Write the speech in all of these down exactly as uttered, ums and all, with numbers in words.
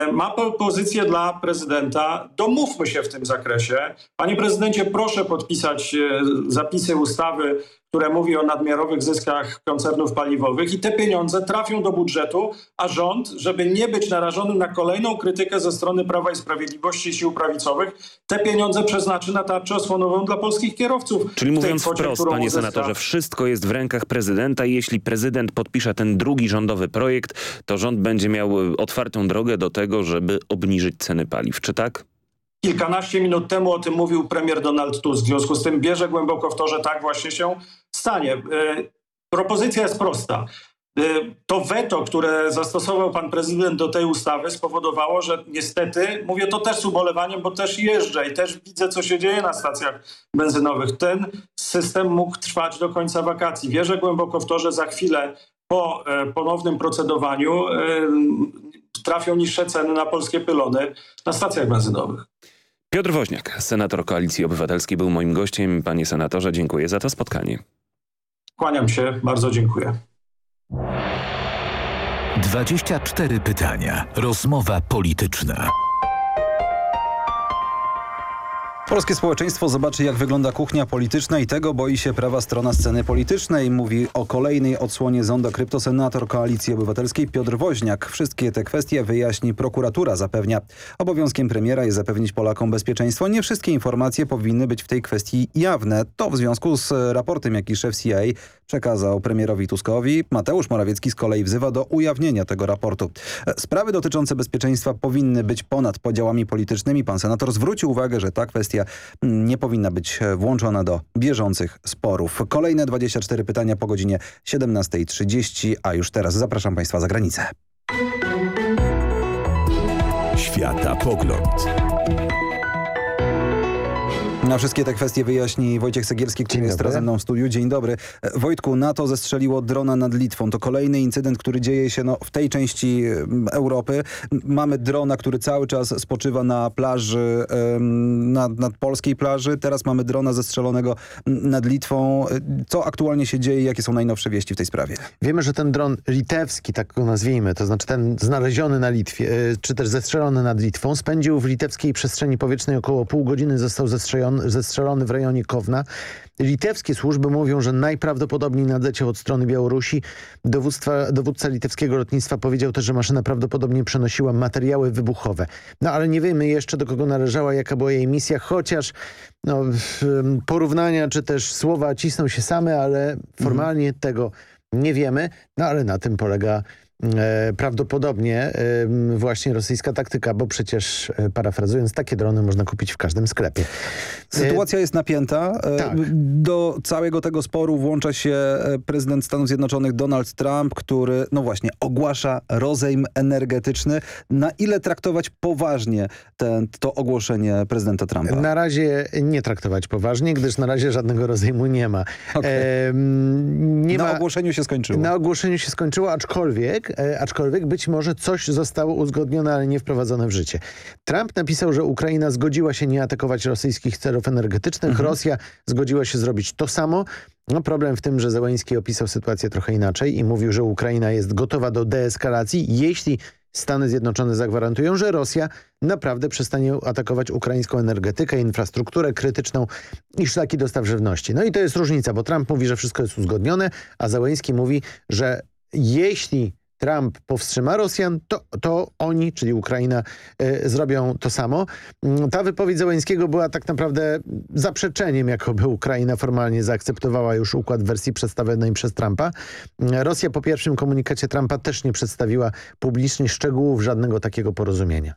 ma propozycję dla prezydenta. Domówmy się w tym zakresie. Panie prezydencie, proszę podpisać zapisy ustawy, które mówi o nadmiarowych zyskach koncernów paliwowych i te pieniądze trafią do budżetu, a rząd, żeby nie być narażonym na kolejną krytykę ze strony Prawa i Sprawiedliwości i sił prawicowych, te pieniądze przeznaczy na tarczę osłonową dla polskich kierowców. Czyli mówiąc kwocie, wprost, panie uzyska... senatorze, wszystko jest w rękach prezydenta i jeśli prezydent podpisze ten drugi rządowy projekt, to rząd będzie miał otwartą drogę do tego, żeby obniżyć ceny paliw. Czy tak? Kilkanaście minut temu o tym mówił premier Donald Tusk. W związku z tym bierze głęboko w to, że tak właśnie się stanie. Propozycja jest prosta. To weto, które zastosował pan prezydent do tej ustawy, spowodowało, że niestety, mówię to też z ubolewaniem, bo też jeżdżę i też widzę, co się dzieje na stacjach benzynowych. Ten system mógł trwać do końca wakacji. Wierzę głęboko w to, że za chwilę po ponownym procedowaniu trafią niższe ceny na polskie pylony na stacjach benzynowych. Piotr Woźniak, senator Koalicji Obywatelskiej, był moim gościem. Panie senatorze, dziękuję za to spotkanie. Kłaniam się, bardzo dziękuję. dwadzieścia cztery pytania. Rozmowa polityczna. Polskie społeczeństwo zobaczy, jak wygląda kuchnia polityczna i tego boi się prawa strona sceny politycznej. Mówi o kolejnej odsłonie zonda krypto senator Koalicji Obywatelskiej Piotr Woźniak. Wszystkie te kwestie wyjaśni prokuratura, zapewnia. Obowiązkiem premiera jest zapewnić Polakom bezpieczeństwo. Nie wszystkie informacje powinny być w tej kwestii jawne. To w związku z raportem, jaki szef C I A przekazał premierowi Tuskowi. Mateusz Morawiecki z kolei wzywa do ujawnienia tego raportu. Sprawy dotyczące bezpieczeństwa powinny być ponad podziałami politycznymi. Pan senator zwrócił uwagę, że ta kwestia nie powinna być włączona do bieżących sporów. Kolejne dwadzieścia cztery pytania po godzinie siedemnastej trzydzieści, a już teraz zapraszam Państwa za granicę. Światapogląd. Na wszystkie te kwestie wyjaśni Wojciech Segielski, który jest teraz ze mną w studiu. Dzień dobry. Wojtku, NATO zestrzeliło drona nad Litwą. To kolejny incydent, który dzieje się no, w tej części Europy. Mamy drona, który cały czas spoczywa na plaży, nad, nad polskiej plaży. Teraz mamy drona zestrzelonego nad Litwą. Co aktualnie się dzieje? Jakie są najnowsze wieści w tej sprawie? Wiemy, że ten dron litewski, tak go nazwijmy, to znaczy ten znaleziony na Litwie, czy też zestrzelony nad Litwą, spędził w litewskiej przestrzeni powietrznej około pół godziny, został zestrzelony zestrzelony w rejonie Kowna. Litewskie służby mówią, że najprawdopodobniej nadleciał od strony Białorusi. Dowództwa, dowódca litewskiego lotnictwa powiedział też, że maszyna prawdopodobnie przenosiła materiały wybuchowe. No ale nie wiemy jeszcze, do kogo należała, jaka była jej misja, chociaż no, porównania czy też słowa cisną się same, ale formalnie mhm. tego nie wiemy. No ale na tym polega E, prawdopodobnie e, właśnie rosyjska taktyka, bo przecież e, parafrazując, takie drony można kupić w każdym sklepie. Sytuacja jest napięta. E, tak. Do całego tego sporu włącza się prezydent Stanów Zjednoczonych Donald Trump, który no właśnie ogłasza rozejm energetyczny. Na ile traktować poważnie ten, to ogłoszenie prezydenta Trumpa? Na razie nie traktować poważnie, gdyż na razie żadnego rozejmu nie ma. Okay. E, nie na ma, ogłoszeniu się skończyło. Na ogłoszeniu się skończyło, aczkolwiek aczkolwiek być może coś zostało uzgodnione, ale nie wprowadzone w życie. Trump napisał, że Ukraina zgodziła się nie atakować rosyjskich celów energetycznych. Mhm. Rosja zgodziła się zrobić to samo. No problem w tym, że Zełenski opisał sytuację trochę inaczej i mówił, że Ukraina jest gotowa do deeskalacji, jeśli Stany Zjednoczone zagwarantują, że Rosja naprawdę przestanie atakować ukraińską energetykę, infrastrukturę krytyczną i szlaki dostaw żywności. No i to jest różnica, bo Trump mówi, że wszystko jest uzgodnione, a Zełenski mówi, że jeśli Trump powstrzyma Rosjan, to, to oni, czyli Ukraina, y, zrobią to samo. Ta wypowiedź Zełenskiego była tak naprawdę zaprzeczeniem, jakoby Ukraina formalnie zaakceptowała już układ w wersji przedstawionej przez Trumpa. Rosja po pierwszym komunikacie Trumpa też nie przedstawiła publicznie szczegółów żadnego takiego porozumienia.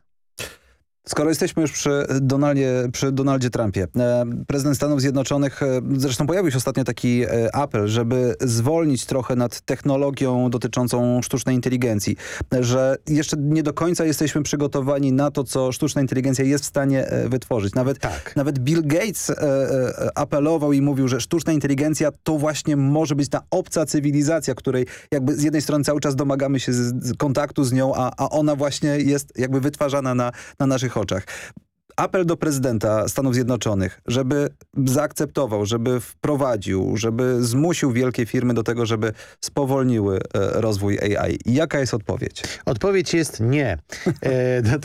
Skoro jesteśmy już przy Donaldzie, przy Donaldzie Trumpie, prezydent Stanów Zjednoczonych, zresztą pojawił się ostatnio taki apel, żeby zwolnić trochę nad technologią dotyczącą sztucznej inteligencji, że jeszcze nie do końca jesteśmy przygotowani na to, co sztuczna inteligencja jest w stanie wytworzyć. Nawet, tak. nawet Bill Gates apelował i mówił, że sztuczna inteligencja to właśnie może być ta obca cywilizacja, której jakby z jednej strony cały czas domagamy się z, z kontaktu z nią, a, a ona właśnie jest jakby wytwarzana na, na naszych oczach. apel do prezydenta Stanów Zjednoczonych, żeby zaakceptował, żeby wprowadził, żeby zmusił wielkie firmy do tego, żeby spowolniły e, rozwój A I. Jaka jest odpowiedź? Odpowiedź jest nie. E,